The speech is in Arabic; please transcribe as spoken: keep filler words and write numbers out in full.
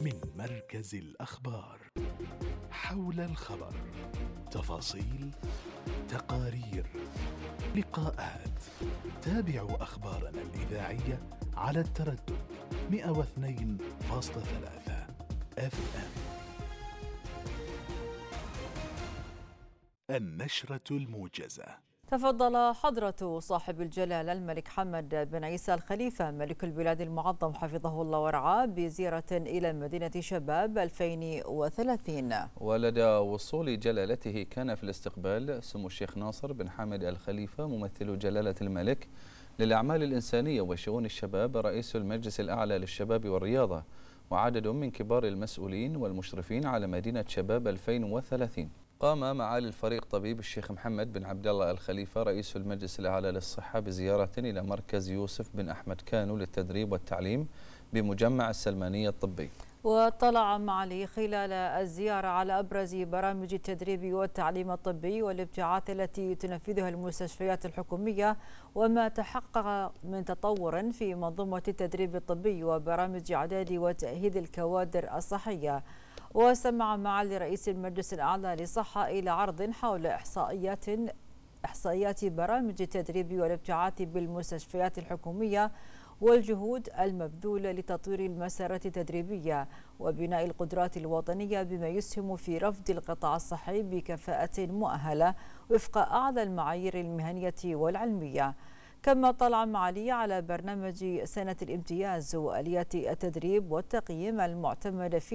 من مركز الأخبار. حول الخبر، تفاصيل، تقارير، لقاءات. تابعوا أخبارنا الإذاعية على التردد مئة واثنين فاصلة ثلاثة اف ام. النشرة الموجزة. تفضل حضرة صاحب الجلالة الملك حمد بن عيسى الخليفة ملك البلاد المعظم حفظه الله ورعاه بزيارة إلى مدينة شباب ألفين وثلاثين. ولدى وصول جلالته كان في الاستقبال سمو الشيخ ناصر بن حامد الخليفة ممثل جلالة الملك للأعمال الإنسانية وشؤون الشباب رئيس المجلس الأعلى للشباب والرياضة وعدد من كبار المسؤولين والمشرفين على مدينة شباب ألفين وثلاثين. قام معالي الفريق طبيب الشيخ محمد بن عبد الله الخليفة رئيس المجلس الأعلى للصحة بزيارة إلى مركز يوسف بن أحمد كانو للتدريب والتعليم بمجمع السلمانية الطبي. واطلع معالي خلال الزيارة على أبرز برامج التدريب والتعليم الطبي والابتعاث التي تنفذها المستشفيات الحكومية وما تحقق من تطور في منظومة التدريب الطبي وبرامج إعداد وتأهيل الكوادر الصحية. واستمع معالي رئيس المجلس الأعلى للصحة إلى عرض حول إحصائيات إحصائيات برامج التدريب والابتعاث بالمستشفيات الحكومية والجهود المبذولة لتطوير المسارات التدريبية وبناء القدرات الوطنية بما يسهم في رفض القطاع الصحي بكفاءة مؤهلة وفق أعلى المعايير المهنية والعلمية. كما طلع معالي على برنامج سنة الامتياز وآليات التدريب والتقييم المعتمد فيه